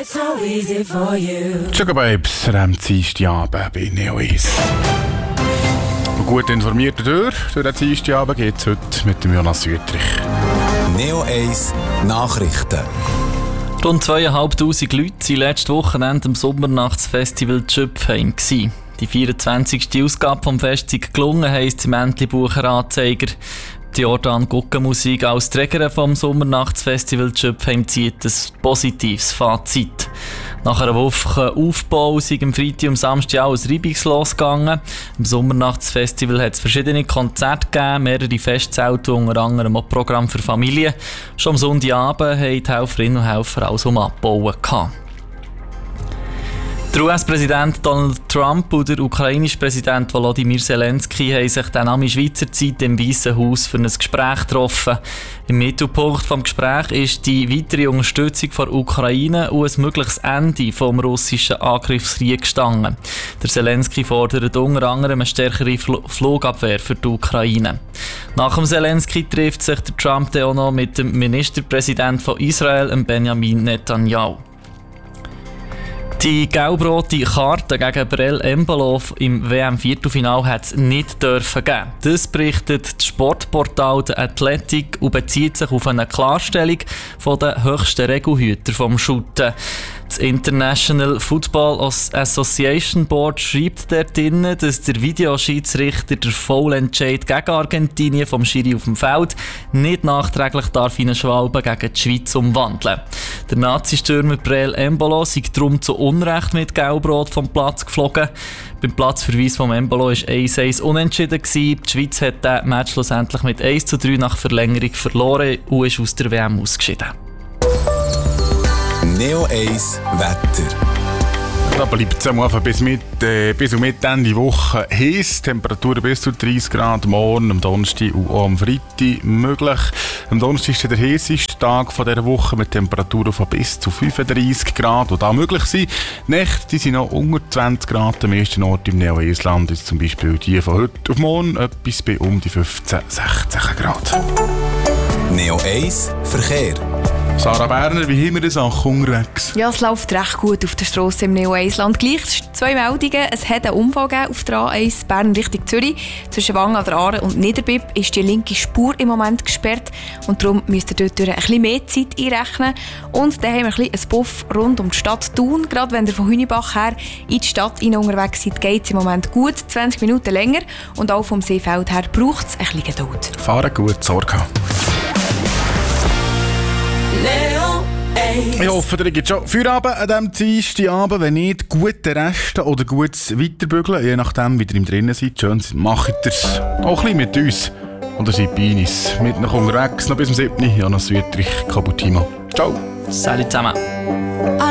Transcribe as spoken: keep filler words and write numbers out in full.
so easy for you. Sugar Babes, am Dienstagabend bei Neo eins. Gut informiert durch, durch den Dienstagabend geht es heute mit dem Jonas Wüttrich. Neo eins Nachrichten. Rund zweitausendfünfhundert Leute waren letztes Wochenende am Sommernachtsfestival Tschöpfheim. Die vierundzwanzigste Ausgabe vom Fest ist gelungen, heisst es im Entlebucher Anzeiger. Die Jordan Guckenmusik als Trägerin vom Sommernachtsfestival Tschöpfheim zieht ein positives Fazit. Nach einer Woche Aufbau ist am Freitag und Samstag auch ein reibungslos gegangen. Im Sommernachtsfestival hat es verschiedene Konzerte gegeben, mehrere Festzelte, unter anderem auch Programm für Familien. Schon am Sonntagabend haben die Helferinnen und Helfer also um Abbauen gehabt. Der U S-Präsident Donald Trump und der ukrainische Präsident Volodymyr Zelensky haben sich dann am Schweizer Zeit im Weißen Haus für ein Gespräch getroffen. Im Mittelpunkt des Gesprächs ist die weitere Unterstützung der Ukraine und ein mögliches Ende des russischen Angriffskriegs gestanden. Der Zelensky fordert unter anderem eine stärkere Fl- Flugabwehr für die Ukraine. Nach dem Zelensky trifft sich der Trump dann auch noch mit dem Ministerpräsidenten von Israel, Benjamin Netanyahu. Die gelb-rote Karte gegen Brel Embolo im W M-Viertelfinale hat es nicht dürfen geben. Das berichtet das Sportportal der Athletic und bezieht sich auf eine Klarstellung von den höchsten Regelhüter vom Shooten. Das International Football Association Board schreibt dort drin, dass der Videoschiedsrichter der Foulentscheid gegen Argentinien vom Schiri auf dem Feld nicht nachträglich darf in eine Schwalbe gegen die Schweiz umwandeln. Der Nazi-Stürmer Brel Embolo sei darum zu Unrecht mit Gelbrot vom Platz geflogen. Beim Platzverweis von Embolo war eins eins unentschieden. Die Schweiz hat den Match schlussendlich mit eins zu drei nach Verlängerung verloren und ist aus der W M ausgeschieden. Neo eins Wetter. Da bleibt es am Anfang bis, mit, äh, bis um Mitte Ende Woche heiß. Temperaturen bis zu dreißig Grad morgen, am Donnerstag und auch am Freitag möglich. Am Donnerstag ist der heißeste Tag dieser Woche mit Temperaturen von bis zu fünfunddreißig Grad, die da möglich sind. Die Nächte die sind noch unter zwanzig Grad am meisten Ort im Neo-Eisland. Ist zum Beispiel die von heute auf morgen etwas bei um die fünfzehn, sechzehn Grad. Neo eins Verkehr. Sarah Berner, wie haben wir die Sachen unterwegs? Ja, es läuft recht gut auf der Strasse im Neo-Eisland. Gleich zwei Meldungen. Es hat einen Unfall gegeben auf der A eins Bern Richtung Zürich. Zwischen Wangen an der Aare und Niederbipp ist die linke Spur im Moment gesperrt. Und darum müsst ihr dort ein bisschen mehr Zeit einrechnen. Und dann haben wir ein bisschen einen Buff rund um die Stadt Thun. Gerade wenn ihr von Hünibach her in die Stadt unterwegs seid, geht es im Moment gut. zwanzig Minuten länger. Und auch vom Seefeld her braucht es ein bisschen Geduld. Fahren gut, Sorge. Ich hoffe, ihr geht schon Feierabend an diesem Dienstagabend. Wenn nicht, gute Reste oder gutes Weiterbügeln. Je nachdem, wie ihr im drinnen seid. Schön, macht ihr es auch ein bisschen mit uns. Oder seid bei uns. Mit noch unterwegs. Noch bis zum siebten Jonas Wüttrich, Kabutimo. Ciao. Salut zusammen.